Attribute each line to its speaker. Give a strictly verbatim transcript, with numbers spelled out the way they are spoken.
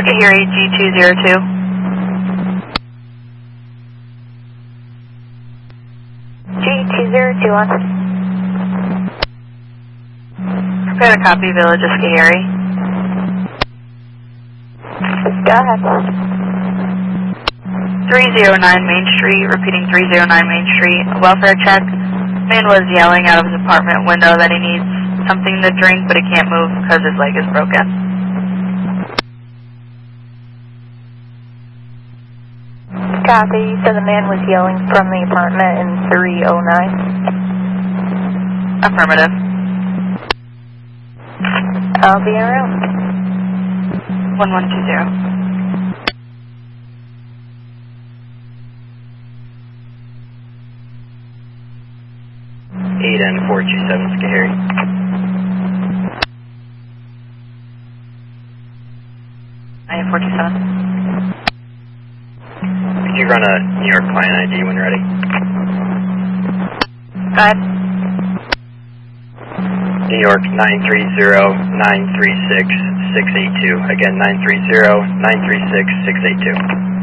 Speaker 1: Skahiri G two zero two.
Speaker 2: G two zero two on.
Speaker 1: Prepare to copy Village of Skahiri.
Speaker 2: Go ahead.
Speaker 1: three oh nine Main Street, repeating three oh nine Main Street, a welfare check. Man was yelling out of his apartment window that he needs something to drink, but he can't move because his leg is broken.
Speaker 2: Copy. You said the man was yelling from the apartment in three oh nine?
Speaker 1: Affirmative.
Speaker 2: I'll be around.
Speaker 1: one one two zero.
Speaker 3: eight N four two seven Skahiri.
Speaker 1: I N four two seven.
Speaker 3: Could you run a New York client I D when you're ready?
Speaker 1: Go ahead.
Speaker 3: New York nine three zero nine three six six eight two. Again, nine three zero nine three six six eight two.